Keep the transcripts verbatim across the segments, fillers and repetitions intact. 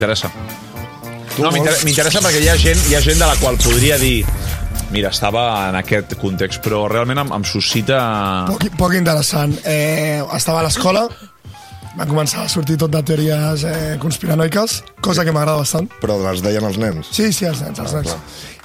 M'interessa. No, m'interessa perquè hi ha gent, hi ha gent de la qual podria dir mira, estava en aquest context, però realment em, em suscita... Poc, poc interessant. Eh, estava a l'escola, va començar a sortir tot de teories eh, conspiranoiques, cosa que m'agrada bastant. Però les deien els nens? Sí, sí, els nens, els nens.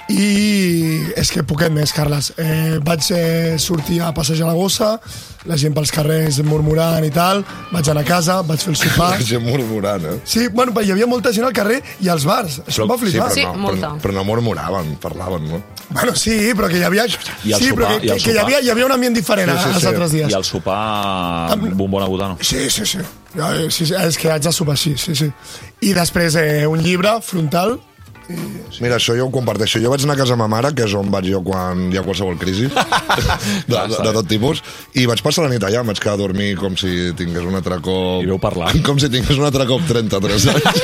I és que poquet més, Carles. Eh, vaig eh, sortir a passejar la gossa, la gent pels carrers murmurant i tal, vaig anar a casa, vaig fer el sopar... La gent murmurant, eh? Sí, bueno, hi havia molta gent al carrer i als bars, això em va flipar. Sí, però, no, sí, però, però no murmuraven, parlaven, no? Bueno, sí, però que hi havia... I sí, sopar, però que, que, que hi, havia, hi havia un ambient diferent sí, sí, els sí. altres dies. I el sopar bombona botano. Sí, sí, sí. sí, sí. És que haig de sopar així, sí, sí. I després eh, un llibre frontal. I... Mira, això jo ho comparteixo. Jo vaig anar a casa de ma mare, que és on vaig jo quan hi ha qualsevol crisi, de, de, de tot tipus, i vaig passar la nit allà, em vaig quedar a dormir com si tingués un altre cop... I veu parlar. Com si tingués un altre cop trenta-tres anys.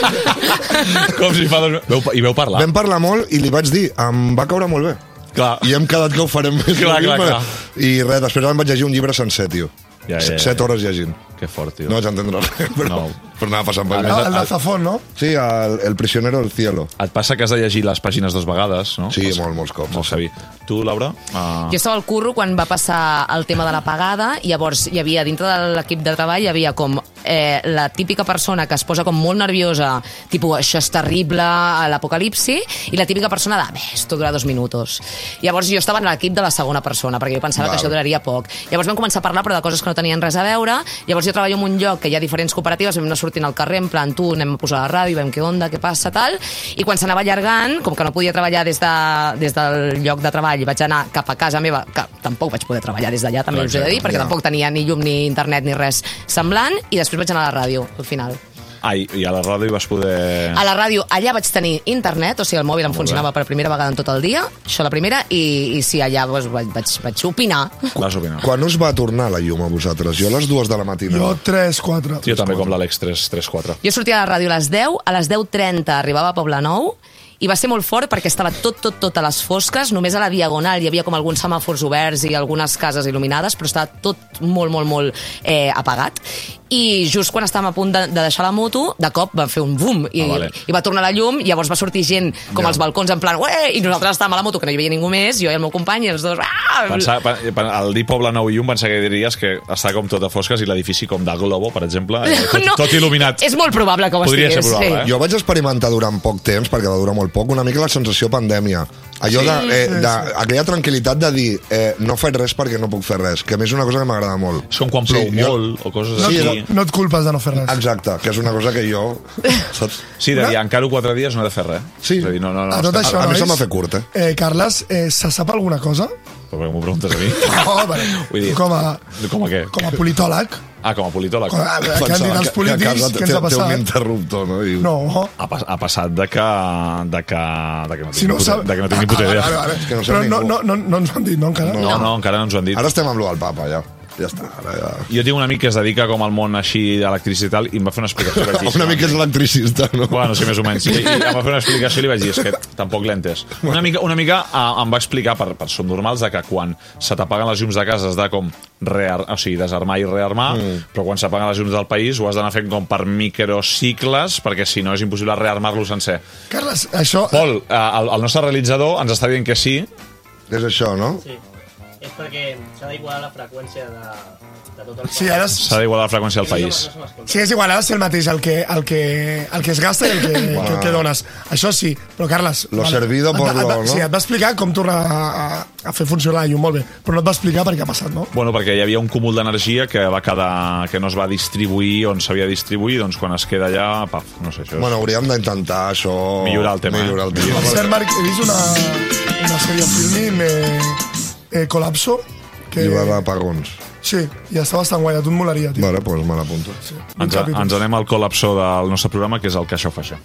Com si fa dos... Veu, I veu parlar. Vam parlar molt i li vaig dir, em va caure molt bé. Clar. I hem quedat que ho farem més. Clar, clar, clar. I res, després em vaig llegir un llibre sencer, tio. Ja, ja, ja. Set hores llegint. Que fort, tio. No vaig entendre res, però, no. però anava passant per el, el de Zafón, no? Sí, el, el prisionero del cielo. Et passa que has de llegir les pàgines dues vegades, no? Sí, molt, molts cops. Molt savi. Tu, Laura? Uh... Jo estava al curro quan va passar el tema de la pagada, i llavors hi havia, dintre de l'equip de treball, hi havia com eh, la típica persona que es posa com molt nerviosa, tipus, això és terrible, l'apocalipsi, i la típica persona de, bé, esto dura dos minutos. Llavors jo estava en l'equip de la segona persona, perquè jo pensava Val. que això duraria poc. Llavors vam començar a parlar, però de coses que no tenien res a veure. Llavors jo treballo en un lloc que hi ha diferents cooperatives, vam anar sortint al carrer, en plan, tu, anem a posar la ràdio, veiem què onda, què passa, tal, i quan s'anava allargant, com que no podia treballar des, de, des del lloc de treball i vaig anar cap a casa meva, que tampoc vaig poder treballar des d'allà, també us he de dir, perquè ja. tampoc tenia ni llum, ni internet, ni res semblant, i després vaig anar a la ràdio, al final. Ah, i a la ràdio hi vas poder... A la ràdio, allà vaig tenir internet, o sigui, el mòbil em funcionava per primera vegada en tot el dia, això la primera, i, i sí, allà doncs, vaig, vaig, vaig opinar. Vas opinar. Quan us va tornar la llum a vosaltres? Jo a les dues de la matina. Jo tres, quatre. Jo també, com l'Àlex, tres, tres, quatre. Jo sortia a la ràdio a les deu, a les deu trenta arribava a Poblenou, i va ser molt fort perquè estava tot, tot, tot a les fosques, només a la Diagonal hi havia com alguns semàfors oberts i algunes cases il·luminades, però estava tot molt, molt, molt eh, apagat. I just quan estàvem a punt de, de deixar la moto, de cop va fer un boom i, ah, vale. i va tornar la llum, i llavors va sortir gent com ja. als balcons en plan, ué, i nosaltres estàvem a la moto, que no hi havia ningú més, jo i el meu company, i els dos... Ah! Pensar, al dir Poble Nou i Llum, pensar que diries que està com tot a fosques i l'edifici com de Globo, per exemple, eh, tot, no, tot il·luminat. És molt probable que ho Podria estigués. Ser probable, sí. eh? Jo vaig experimentar durant poc temps, perquè va durar molt poc, una mica la sensació pandèmia. Allò sí, de, eh, de, sí. aquella tranquil·litat de dir eh, no faig res perquè no puc fer res, que a mi és una cosa que m'agrada molt. És com quan plou sí, molt jo... o coses no, així. No, no et culpes de no fer res. Exacte, que és una cosa que jo... Saps? Sí, de dir, encaro quatre dies no he de fer res. Sí. És a dir, no, no, no, a tot això, a, a mi nois, se m'ha fet curt, eh? eh Carles, eh, se sap alguna cosa? Però m'ho preguntes a mi? No, vale. Vull dir, com a, com a què? Com a politòleg. Ah, com a politòleg. Com a, que han dit els polítics, què ens ha passat? Té un interruptor, no? I... No. Ha, ha passat de que, de que, de que no tinc si no ni puta, sap... de que no tinc ni puta idea. Ah, vale, vale. És que no Però no, no, no, no ens ho han dit, no, encara? No, no, encara no ens ho han dit. Ara estem amb lo del papa, ja. Ja està, ara ja... Jo tinc un amic que es dedica com al món així d'electricitat i tal, i em va fer una explicació. Dir, un amic que és electricista, no? Bueno, sí, més o menys. I, i em va fer una explicació i li vaig dir, és que tampoc l'he entès. Una mica, una mica uh, em va explicar, per, per som normals, de que quan se t'apaguen les llums de casa has de com rear, o sigui, desarmar i rearmar, mm. però quan s'apaguen les llums del país ho has d'anar fent com per microcicles, perquè si no és impossible rearmar-lo sencer. Carles, això... Pol, uh, el, el nostre realitzador ens està dient que sí. És això, no? Sí. És perquè s'ha d'igualar la freqüència de, de tot el país. Sí, ara... S'ha d'igualar la freqüència del país. Sí, és igual, ha de ser el mateix el que, el que, el que es gasta i el que, wow. que, que dones. Això sí, però Carles... Lo vale, servido por lo, no? Sí, et va explicar com tornar a, a, a fer funcionar la llum, molt bé, però no et va explicar per què ha passat, no? Bueno, perquè hi havia un cúmul d'energia que va quedar, que no es va distribuir on s'havia de distribuir, doncs quan es queda allà, paf, no sé, això és... Bueno, hauríem d'intentar això... Millorar el tema. Millorar el tema. Per cert, Marc, he vist una, una sèrie Filmin, eh, eh, Colapso, que... I va d'apagons. Sí, i està bastant guai, a tu et molaria, tio. Vale, doncs me l'apunto. Sí, ens, ens anem al col·lapso del nostre programa, que és el que això fa això.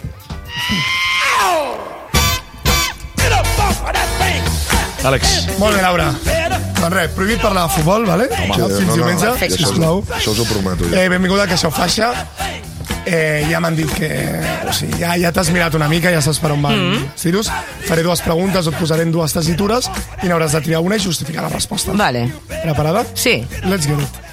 Àlex. Molt bé, Laura. Doncs res, prohibit parlar de futbol, vale? Home, ja, fins no, no, diumenge, no, sisplau. Això us ho prometo. Ja. Eh, benvinguda a Que això faixa. Eh, ja m'han dit que... O sigui, ja, ja t'has mirat una mica, ja saps per on van mm. els tiros. Faré dues preguntes, et posaré en dues tessitures i n'hauràs de triar una i justificar la resposta. Vale. Preparada? Sí. Let's get it.